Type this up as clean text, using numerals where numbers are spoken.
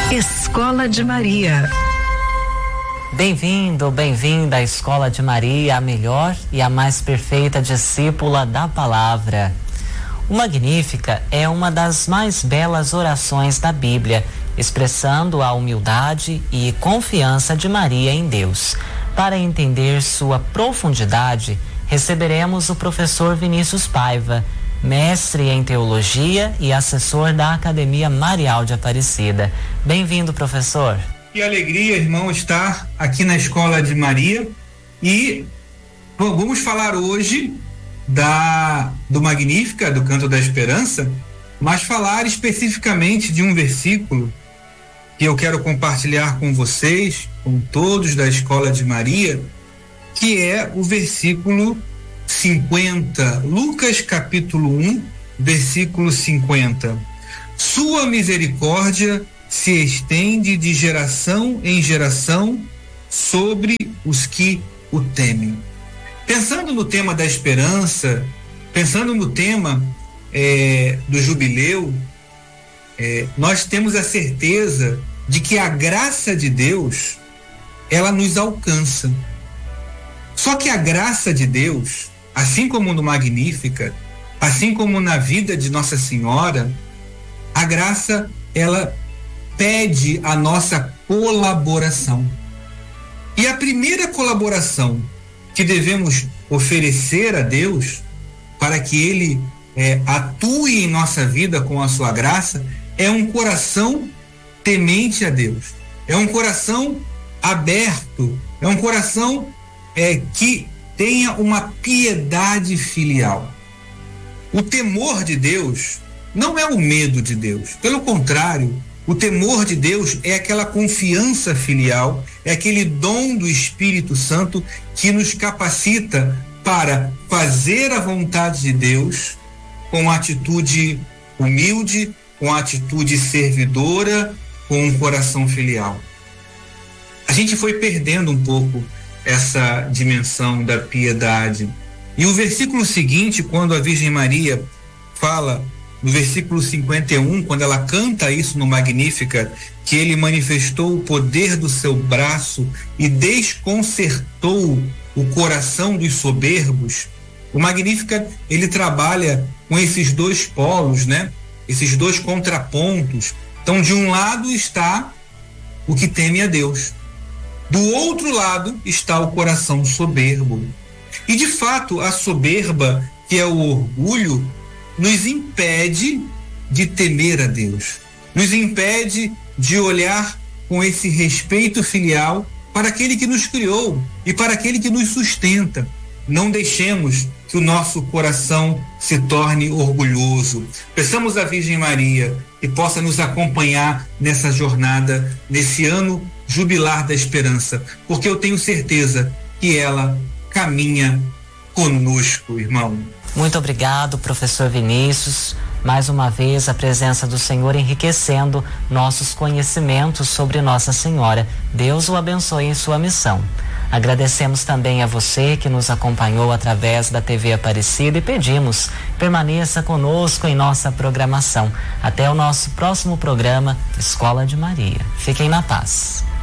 Escola de Maria. Bem-vindo, bem-vinda à Escola de Maria, a melhor e a mais perfeita discípula da palavra. O Magnífica é uma das mais belas orações da Bíblia, expressando a humildade e confiança de Maria em Deus. Para entender sua profundidade, receberemos o professor Vinícius Paiva, mestre em teologia e assessor da Academia Marial de Aparecida. Bem-vindo, professor. Que alegria, irmão, estar aqui na Escola de Maria e vamos falar hoje do Magnífica, do Canto da Esperança, mas falar especificamente de um versículo que eu quero compartilhar com vocês, com todos da Escola de Maria, que é o versículo 50, Lucas capítulo 1, versículo 50. Sua misericórdia se estende de geração em geração sobre os que o temem. Pensando no tema da esperança, pensando no tema do jubileu, nós temos a certeza de que a graça de Deus, ela nos alcança. Só que a graça de Deus, assim como no Magnífica, assim como na vida de Nossa Senhora, a graça, ela pede a nossa colaboração. E a primeira colaboração que devemos oferecer a Deus para que Ele atue em nossa vida com a sua graça é um coração temente a Deus. É um coração aberto, é um coração que tenha uma piedade filial. O temor de Deus não é o medo de Deus. Pelo contrário, o temor de Deus é aquela confiança filial, é aquele dom do Espírito Santo que nos capacita para fazer a vontade de Deus com atitude humilde, com atitude servidora, com um coração filial. A gente foi perdendo um pouco essa dimensão da piedade. E o versículo seguinte, quando a Virgem Maria fala, no versículo 51, quando ela canta isso no Magnífica, que ele manifestou o poder do seu braço e desconcertou o coração dos soberbos, o Magnífica, ele trabalha com esses dois polos, né? Esses dois contrapontos. Então, de um lado está o que teme a Deus. Do outro lado está o coração soberbo. E, de fato, a soberba, que é o orgulho, nos impede de temer a Deus, nos impede de olhar com esse respeito filial para aquele que nos criou e para aquele que nos sustenta. Não deixemos que o nosso coração se torne orgulhoso. Peçamos à Virgem Maria que possa nos acompanhar nessa jornada, nesse ano jubilar da esperança, porque eu tenho certeza que ela caminha conosco, irmão. Muito obrigado, professor Vinícius. Mais uma vez, a presença do Senhor enriquecendo nossos conhecimentos sobre Nossa Senhora. Deus o abençoe em sua missão. Agradecemos também a você que nos acompanhou através da TV Aparecida e pedimos, permaneça conosco em nossa programação. Até o nosso próximo programa, Escola de Maria. Fiquem na paz.